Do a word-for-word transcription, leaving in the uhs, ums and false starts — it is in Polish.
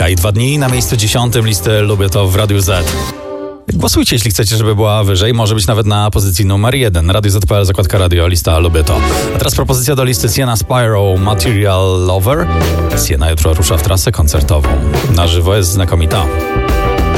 Dwójka i dwa dni na miejscu dziesiątym listy Lubię To w Radiu Z. Głosujcie, jeśli chcecie, żeby była wyżej. Może być nawet na pozycji numer jeden. Radio Z kropka pe el, zakładka radio, lista Lubię To. A teraz propozycja do listy Sienna Spyro, Material Lover. Sienna jutro rusza w trasę koncertową. Na żywo jest znakomita.